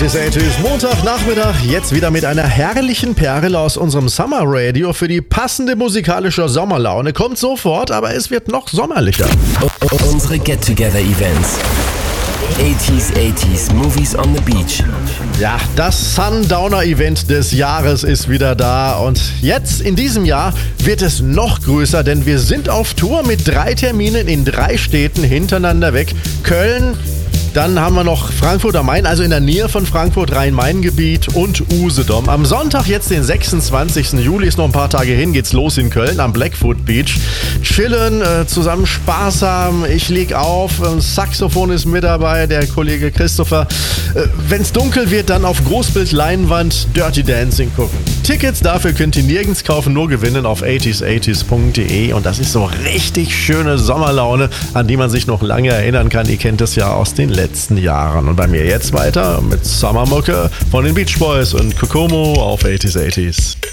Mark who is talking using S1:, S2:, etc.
S1: 80s, 80s, Montagnachmittag, jetzt wieder mit einer herrlichen Perle aus unserem Summer Radio für die passende musikalische Sommerlaune. Kommt sofort, aber es wird noch sommerlicher.
S2: Unsere Get-Together-Events. 80s, Movies on the Beach.
S1: Ja, das Sundowner-Event des Jahres ist wieder da und jetzt in diesem Jahr wird es noch größer, denn wir sind auf Tour mit 3 Terminen in 3 Städten hintereinander weg. Köln, dann haben wir noch Frankfurt am Main, also in der Nähe von Frankfurt, Rhein-Main-Gebiet und Usedom. Am Sonntag, jetzt den 26. Juli, ist noch ein paar Tage hin, geht's los in Köln am Blackfoot Beach. Chillen, zusammen Spaß haben, ich leg auf, Saxophon ist mit dabei, der Kollege Christopher. Wenn's dunkel wird, dann auf Großbildleinwand Dirty Dancing gucken. Tickets dafür könnt ihr nirgends kaufen, nur gewinnen auf 80s80s.de und das ist so richtig schöne Sommerlaune, an die man sich noch lange erinnern kann. Ihr kennt es ja aus den letzten Jahren. Und bei mir jetzt weiter mit Sommermucke von den Beach Boys und Kokomo auf 80s80s.